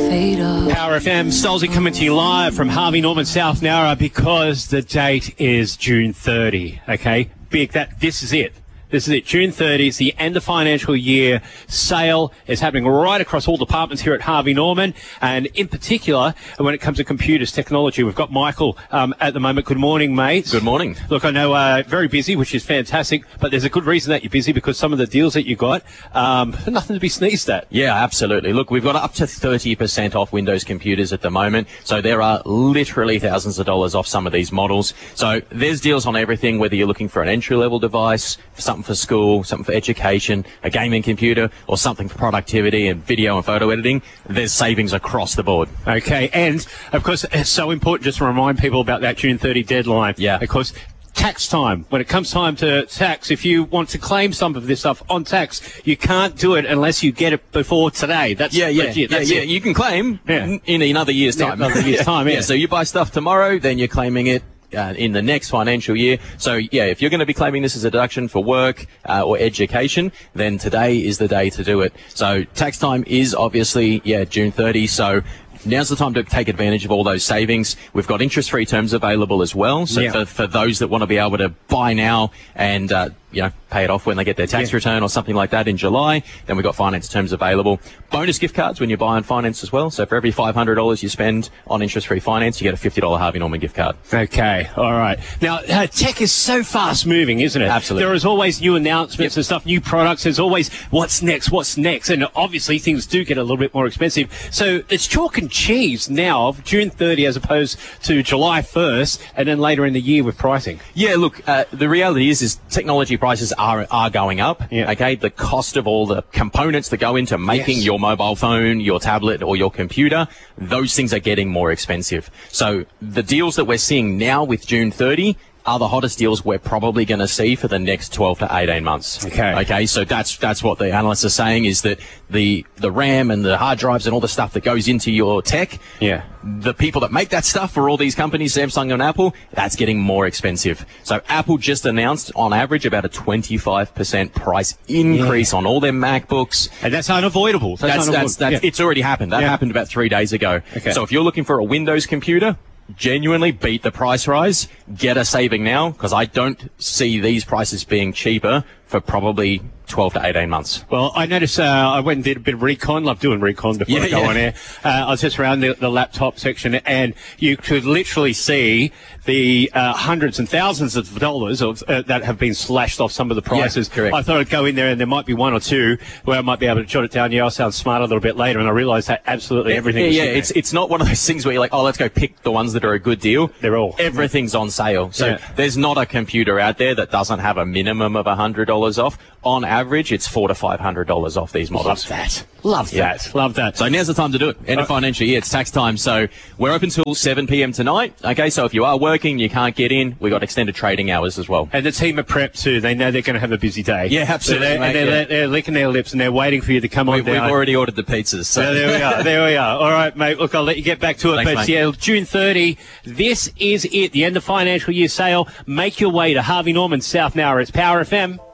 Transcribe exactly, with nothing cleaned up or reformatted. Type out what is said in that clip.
fade off. Power F M, Stolzy coming to you live from Harvey Norman, South Nowra, because the date is June thirtieth, okay? Big, that, this is it. This is it. June thirtieth, the end of financial year sale is happening right across all departments here at Harvey Norman. And in particular, when it comes to computers, technology, we've got Michael um, at the moment. Good morning, mate. Good morning. Look, I know uh, very busy, which is fantastic, but there's a good reason that you're busy because some of the deals that you got, um, nothing to be sneezed at. Yeah, absolutely. Look, we've got up to thirty percent off Windows computers at the moment. So there are literally thousands of dollars off some of these models. So there's deals on everything, whether you're looking for an entry-level device, something for school, something for education, a gaming computer, or something for productivity and video and photo editing. There's savings across the board. Okay, and of course, it's so important just to remind people about that June thirtieth deadline. Yeah. Because tax time, when it comes time to tax, if you want to claim some of this stuff on tax, you can't do it unless you get it before today. That's Yeah, yeah, legit. yeah, That's yeah. it. You can claim Yeah. in, in another year's Yeah, time. another year's time, yeah. So you buy stuff tomorrow, then you're claiming it Uh, in the next financial year. So, yeah, if you're going to be claiming this as a deduction for work uh, or education, then today is the day to do it. So tax time is obviously, yeah, June thirtieth. So now's the time to take advantage of all those savings. We've got interest-free terms available as well. So Yeah. for, for those that want to be able to buy now and, uh, you know, pay it off when they get their tax Yeah. return or something like that in July, then we've got finance terms available. Bonus gift cards when you buy on finance as well. So for every five hundred dollars you spend on interest-free finance, you get a fifty dollars Harvey Norman gift card. Okay, all right. Now, uh, tech is so fast-moving, isn't it? Absolutely. There is always new announcements Yep. and stuff, new products. There's always what's next, what's next. And obviously, things do get a little bit more expensive. So it's chalk and cheese now, of June thirtieth as opposed to July first, and then later in the year with pricing. Yeah, look, uh, the reality is, is technology prices are are going up. Yeah. Okay, the cost of all the components that go into making Yes. your mobile phone, your tablet, or your computer, those things are getting more expensive. So the deals that we're seeing now with June thirtieth are the hottest deals we're probably going to see for the next twelve to eighteen months. Okay. Okay, so that's that's what the analysts are saying, is that the the RAM and the hard drives and all the stuff that goes into your tech, Yeah. the people that make that stuff for all these companies, Samsung and Apple, that's getting more expensive. So Apple just announced, on average, about a twenty-five percent price increase on all their MacBooks. And that's unavoidable. That's, that's, unavoidable. that's, Yeah. It's already happened. That Yeah. happened about three days ago. Okay. So if you're looking for a Windows computer, genuinely beat the price rise, get a saving now, because I don't see these prices being cheaper for probably twelve to eighteen months. Well, I noticed uh, I went and did a bit of recon. Love doing recon before Yeah, I go yeah. on air. Uh, I was just around the, the laptop section, and you could literally see the uh, hundreds and thousands of dollars of, uh, that have been slashed off some of the prices. correct. I thought I'd go in there, and there might be one or two where I might be able to jot it down. Yeah, I'll sound smart a little bit later, and I realised that absolutely everything Yeah, was yeah, in there. it's it's not one of those things where you're like, oh, let's go pick the ones that are a good deal. They're all. Everything's on sale. So Yeah. there's not a computer out there that doesn't have a minimum of one hundred dollars off. On average, it's four to five hundred dollars off these models. Love that. Love Yeah. that. Love that. So now's the time to do it. End of financial year, it's tax time. So we're open till seven p.m. tonight. Okay, so if you are working, you can't get in, we've got extended trading hours as well. And the team are prepped too. They know they're going to have a busy day. Yeah, absolutely, So they're, mate, and they're, yeah. they're, they're licking their lips and they're waiting for you to come We, on we've down. already ordered the pizzas. So. Yeah, there we are. There we are. All right, mate. Look, I'll let you get back to it. Thanks, but mate. yeah, June thirtieth, this is it. The end of financial year sale. Make your way to Harvey Norman, South Nowra. It's Power F M.